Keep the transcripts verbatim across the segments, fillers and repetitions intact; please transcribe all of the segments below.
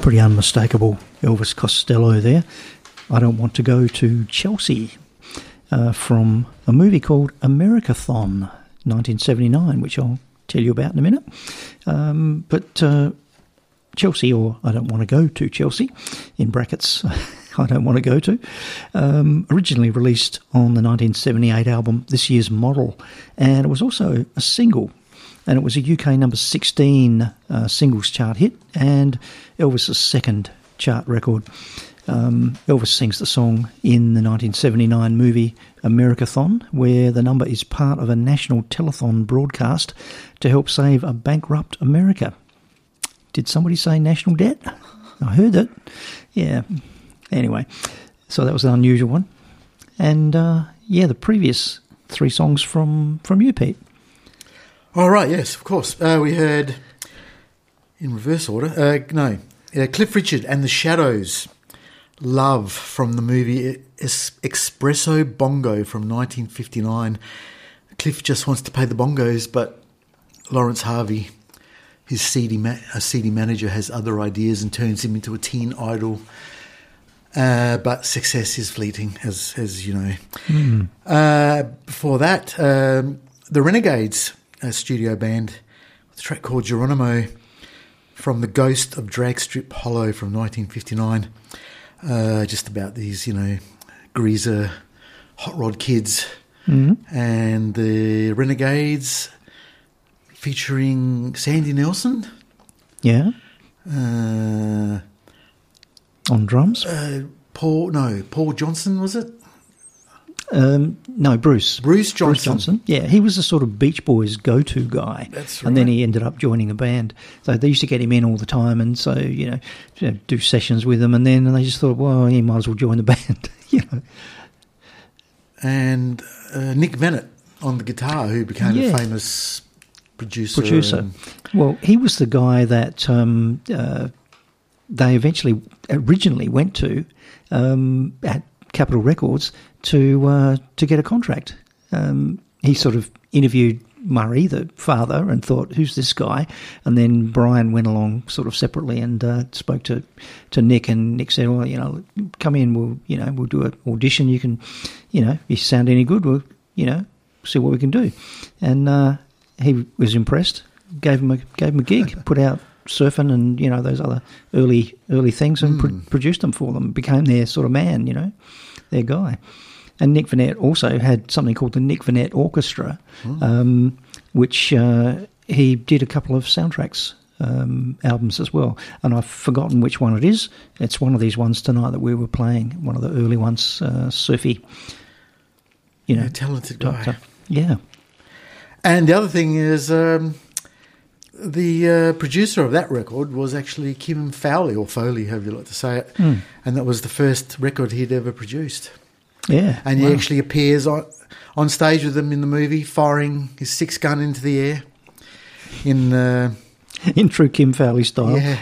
Pretty unmistakable Elvis Costello there. I Don't Want to Go to Chelsea, uh, from a movie called Americathon, nineteen seventy-nine, which I'll tell you about in a minute. Um, but uh, Chelsea, or I Don't Want to Go to Chelsea, in brackets, I Don't Want to Go to, um, originally released on the nineteen seventy-eight album This Year's Model, and it was also a single. And it was a U K number sixteen uh, singles chart hit and Elvis's second chart record. Um, Elvis sings the song in the nineteen seventy-nine movie Americathon, where the number is part of a national telethon broadcast to help save a bankrupt America. Did somebody say national debt? I heard it. Yeah. Anyway, so that was an unusual one. And, uh, yeah, the previous three songs from, from you, Pete. All right, yes, of course. Uh, we heard, in reverse order, uh, no, uh, Cliff Richard and the Shadows, Love, from the movie es- Espresso Bongo from nineteen fifty-nine. Cliff just wants to pay the bongos, but Lawrence Harvey, his seedy, ma- a seedy manager, has other ideas and turns him into a teen idol. Uh, but success is fleeting, as as you know. Mm. Uh, before that, um, the Renegades, a studio band, with a track called Geronimo, from The Ghost of Dragstrip Hollow from nineteen fifty-nine. Uh, just about these, you know, greaser hot rod kids. Mm-hmm. And the Renegades featuring Sandy Nelson. Yeah. Uh, On drums? Uh, Paul, no, Paul Johnson, was it? Um, no, Bruce. Bruce Johnson. Bruce Johnson. Yeah, he was the sort of Beach Boys go-to guy. That's right. And then he ended up joining a band. So they used to get him in all the time, and so, you know, you know do sessions with him, and then and they just thought, well, he might as well join the band, you know. And uh, Nick Bennett on the guitar, who became yeah. a famous producer. Producer. And... Well, he was the guy that um, uh, they eventually, originally went to um, at Capitol Records to uh, to get a contract. Um, he sort of interviewed Murray, the father, and thought, who's this guy? And then Brian went along sort of separately and uh, spoke to, to Nick, and Nick said, well, you know, come in, we'll, you know, we'll do an audition. You can, you know, if you sound any good, we'll, you know, see what we can do. And uh, he was impressed, gave him a, gave him a gig, put out Surfing and, you know, those other early, early things, and mm. pro- produced them for them, became their sort of man, you know, their guy. And Nick Vanette also had something called the Nick Vanette Orchestra, mm. um, which uh, he did a couple of soundtracks um, albums as well. And I've forgotten which one it is. It's one of these ones tonight that we were playing, one of the early ones, uh, surfy, you know. Yeah, talented guy. Yeah. And the other thing is um, the uh, producer of that record was actually Kim Fowley, or Foley, however you like to say it. Mm. And that was the first record he'd ever produced. Yeah, and wow. he actually appears on on stage with them in the movie, firing his six gun into the air in uh, in true Kim Fowley style. Yeah.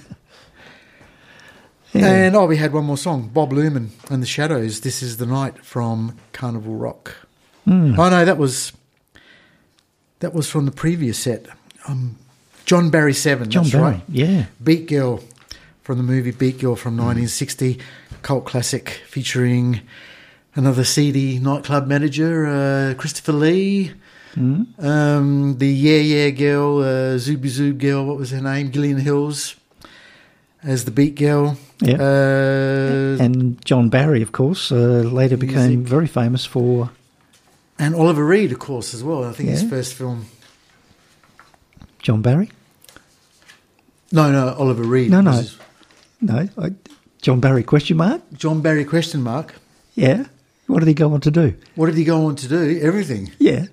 yeah. And oh, we had one more song, Bob Luman and the Shadows. This Is the Night, from Carnival Rock. Mm. Oh no, that was that was from the previous set. Um, John Barry Seven. John that's Barry, right. Yeah. Beat Girl, from the movie Beat Girl from nineteen sixty, cult classic featuring another seedy nightclub manager, uh, Christopher Lee, mm. um, the Yeah Yeah girl, uh, Zooby Zoob girl, what was her name? Gillian Hills as the Beat Girl. Yeah. Uh, and John Barry, of course, uh, later music. became very famous for... And Oliver Reed, of course, as well. I think yeah. his first film. John Barry? No, no, Oliver Reed. No, no. His... No, I... John Barry, question mark? John Barry, question mark. Yeah. What did he go on to do? What did he go on to do? Everything. Yeah.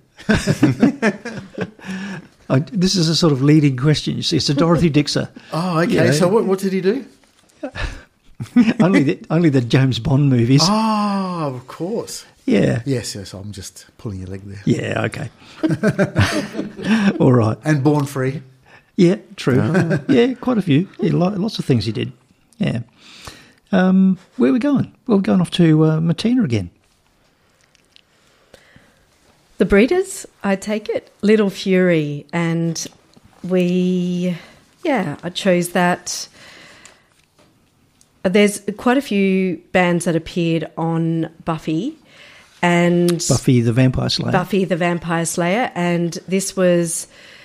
I, this is a sort of leading question. You see, it's a Dorothy Dixer. Oh, okay. You know. So what, what did he do? only the only the James Bond movies. Oh, of course. Yeah. Yes, yes. I'm just pulling your leg there. Yeah. Okay. All right. And Born Free. Yeah. True. Oh. Yeah. Quite a few. Yeah, lots of things he did. Yeah. Um, where are we going? Well, we're going off to uh, Martina again. The Breeders, I take it, Little Fury, and we, yeah, I chose that there's quite a few bands that appeared on Buffy and Buffy the Vampire Slayer. Buffy the Vampire Slayer, and this was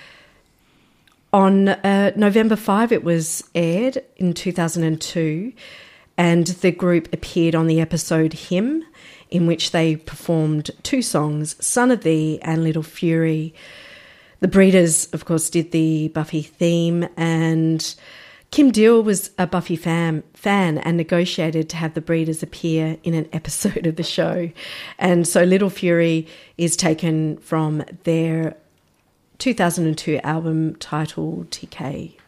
on uh, November fifth. It was aired in two thousand two, and the group appeared on the episode Hymn, in which they performed two songs, Son of Thee and Little Fury. The Breeders, of course, did the Buffy theme, and Kim Deal was a Buffy fan, fan and negotiated to have the Breeders appear in an episode of the show. And so Little Fury is taken from their two thousand two album titled T K.